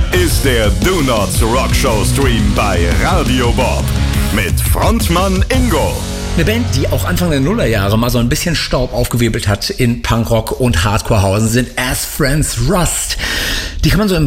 ist der Do Not Rock Show Stream bei Radio Bob mit Frontmann Ingo. Eine Band, die auch Anfang der Nullerjahre mal so ein bisschen Staub aufgewirbelt hat in Punkrock und Hardcorehausen, sind As Friends Rust. Die kann man so im